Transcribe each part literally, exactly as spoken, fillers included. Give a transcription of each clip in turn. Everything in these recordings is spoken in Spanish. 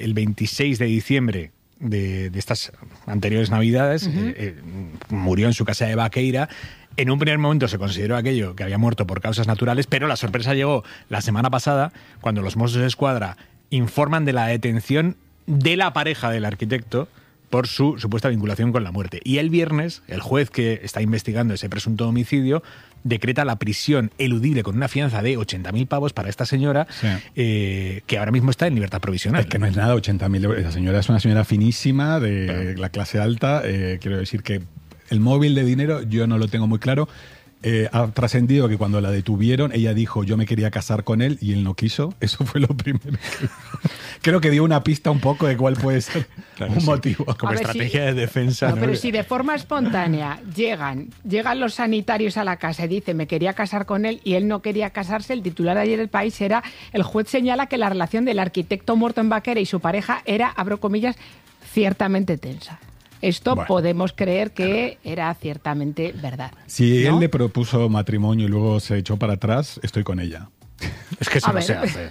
el veintiséis de diciembre de, de estas anteriores Navidades, uh-huh. eh, eh, murió en su casa de Vaqueira. En un primer momento se consideró aquello que había muerto por causas naturales, pero la sorpresa llegó la semana pasada cuando los Mossos d'Esquadra informan de la detención de la pareja del arquitecto por su supuesta vinculación con la muerte. Y el viernes, el juez que está investigando ese presunto homicidio decreta la prisión eludible con una fianza de ochenta mil pavos para esta señora, sí. eh, que ahora mismo está en libertad provisional. Es que no es nada, ochenta mil euros. La señora es una señora finísima, de claro. la clase alta. Eh, quiero decir que el móvil de dinero yo no lo tengo muy claro. Eh, ha trascendido que cuando la detuvieron, ella dijo, yo me quería casar con él y él no quiso. Eso fue lo primero que dijo. Creo que dio una pista un poco de cuál puede ser claro, un sí. motivo. Como ver, estrategia si, de defensa. No, ¿no? Pero si de forma espontánea llegan, llegan los sanitarios a la casa y dicen, me quería casar con él y él no quería casarse, el titular de ayer del País era, el juez señala que la relación del arquitecto muerto en Vaquera y su pareja era, abro comillas, ciertamente tensa. Esto bueno, podemos creer que claro. era ciertamente verdad. Si ¿no? él le propuso matrimonio y luego se echó para atrás, estoy con ella. Es que eso a no ver. se hace.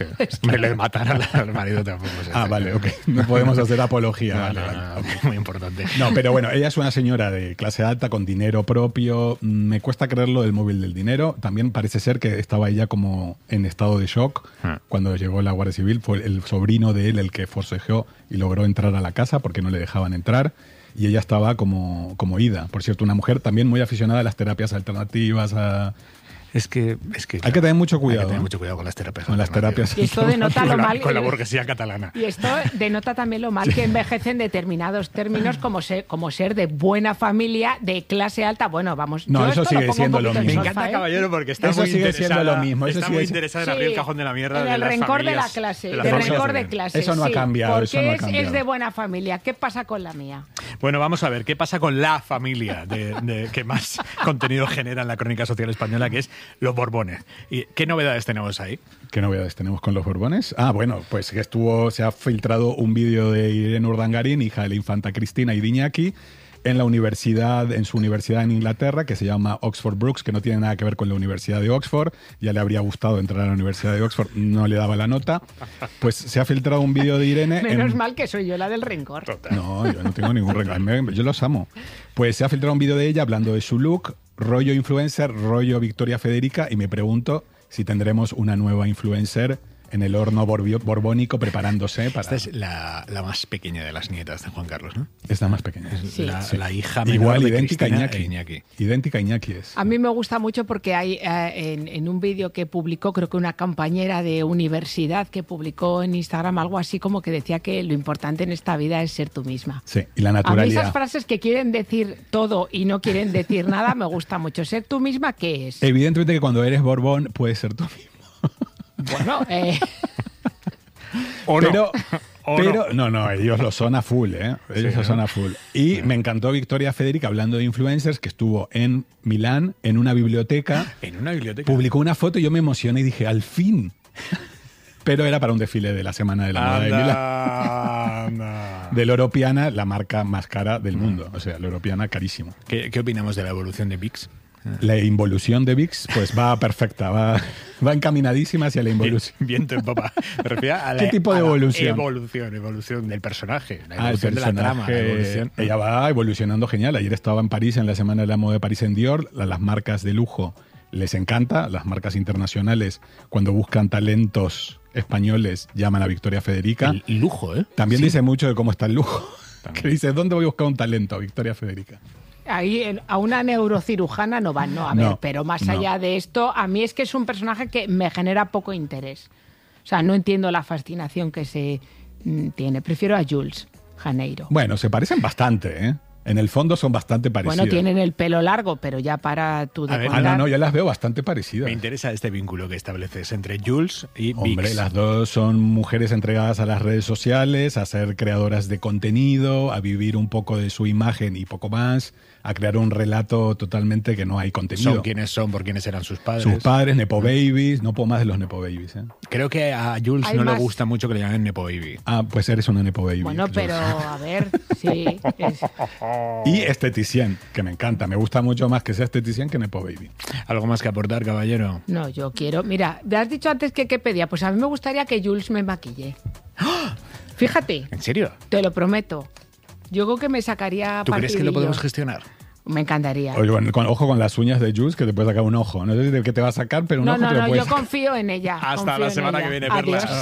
Me le matar al marido tampoco se hace. Ah, vale, ok. No podemos hacer apología. No, vale, no, vale. no, no, muy importante. No, pero bueno, ella es una señora de clase alta, con dinero propio. Me cuesta creerlo del móvil del dinero. También parece ser que estaba ella como en estado de shock ah. cuando llegó la Guardia Civil. Fue el sobrino de él el que forcejeó y logró entrar a la casa porque no le dejaban entrar. Y ella estaba como, como ida. Por cierto, una mujer también muy aficionada a las terapias alternativas, a... Es que, es que hay claro, que tener mucho cuidado. Hay que tener mucho cuidado con las terapias. Con las terapias. Y esto denota lo mal. Con la burguesía catalana. Y esto denota también lo mal sí. que envejecen determinados términos como ser, como ser de buena familia, de clase alta. Bueno, vamos. No, yo eso esto sigue lo siendo lo mismo. mismo. Me encanta, caballero, porque está eso muy sigue interesada. siendo lo mismo. Eso está sigue muy siendo... interesada en sí, abrir el cajón de la mierda. En de el las rencor de la familias, clase. de De de rencor de clase. Eso no sí, ha cambiado. Porque eso no ha es, cambiado. es de buena familia. ¿Qué pasa con la mía? Bueno, vamos a ver qué pasa con la familia de, de, que más contenido genera en la crónica social española, que es los Borbones. ¿Y qué novedades tenemos ahí? ¿Qué novedades tenemos con los Borbones? Ah, bueno, pues que estuvo, se ha filtrado un vídeo de Irene Urdangarín, hija de la infanta Cristina y de Iñaki, en la universidad, en su universidad en Inglaterra, que se llama Oxford Brookes, que no tiene nada que ver con la Universidad de Oxford. Ya le habría gustado entrar a la Universidad de Oxford, no le daba la nota. Pues se ha filtrado un vídeo de Irene. Menos en... mal que soy yo la del rencor. Total. No, yo no tengo ningún rencor. Yo los amo. Pues se ha filtrado un vídeo de ella hablando de su look, rollo influencer, rollo Victoria Federica, y me pregunto si tendremos una nueva influencer en el horno borbónico preparándose para... Esta es la, la más pequeña de las nietas de Juan Carlos, ¿no? Es la más pequeña. Sí. La, sí. la hija menor Igual, de idéntica a Cristina Iñaki. e Iñaki. Idéntica a Iñaki es. A mí me gusta mucho porque hay eh, en, en un vídeo que publicó, creo que una compañera de universidad que publicó en Instagram algo así como que decía que lo importante en esta vida es ser tú misma. Sí, y la A mí naturalidad. esas frases que quieren decir todo y no quieren decir nada me gusta mucho. ¿Ser tú misma qué es? Evidentemente que cuando eres Borbón puedes ser tú mismo. Bueno, eh... ¿O pero, no? ¿O pero no? no, no, ellos lo son a full, ¿eh? Ellos Sí, lo ¿no? son a full. Y Sí. me encantó Victoria Federica hablando de influencers, que estuvo en Milán, en una biblioteca. En una biblioteca. Publicó una foto y yo me emocioné y dije, al fin. Pero era para un desfile de la Semana de la Moda de Milán. Anda. De Loro Piana, la marca más cara del mundo. O sea, Loro Piana, carísimo. ¿Qué, ¿Qué opinamos de la evolución de Vix? La involución de Vix, pues va perfecta, va, va encaminadísima hacia la involución. Viento en popa. Me refiero a la, ¿Qué tipo de a la evolución? Evolución, evolución del personaje, la Ah, el evolución de la trama. La personaje, evolución. ella va evolucionando genial. Ayer estaba en París, en la Semana de la Moda de París en Dior. La- Las marcas de lujo les encanta. Las marcas internacionales, cuando buscan talentos españoles, llaman a Victoria Federica. El lujo, ¿eh? También Sí. dice mucho de cómo está el lujo. También. Que dice, ¿dónde voy a buscar un talento? Victoria Federica. ahí en- a una neurocirujana no van, no, a ver, No, pero más no. allá de esto, a mí es que es un personaje que me genera poco interés. O sea, no entiendo la fascinación que se mm, tiene. Prefiero a Jules Janeiro. Bueno, se parecen bastante, ¿eh? En el fondo son bastante parecidas. Bueno, tienen el pelo largo, pero ya para tú de A ver, Ah, contar. no, no, yo las veo bastante parecidas. Me interesa este vínculo que estableces entre Jules y Hombre, Vix. las dos son mujeres entregadas a las redes sociales, a ser creadoras de contenido, a vivir un poco de su imagen y poco más, a crear un relato totalmente que no hay contenido. Son quienes son, por quienes eran sus padres. Sus padres, Nepo Babies, no puedo más de los Nepo Babies. ¿eh? Creo que a Jules Hay no más. le gusta mucho que le llamen Nepo Baby. Ah, pues eres una Nepo Baby. Bueno, Jules. pero a ver, sí. es- Y esteticien, que me encanta. Me gusta mucho más que sea esteticien que Nepo Baby. ¿Algo más que aportar, caballero? No, yo quiero. Mira, te has dicho antes que qué pedía. Pues a mí me gustaría que Jules me maquille. Fíjate. ¿En serio? Te lo prometo. Yo creo que me sacaría ¿Tú crees que lo partidillo. podemos gestionar? Me encantaría. Oye, con, con- ojo con las uñas de Jules, que te puede sacar un ojo. No sé de qué te va a sacar, pero un No, ojo no, te lo no, puede yo sacar. confío en ella. Hasta confío la en semana ella. que viene, Perla. Adiós.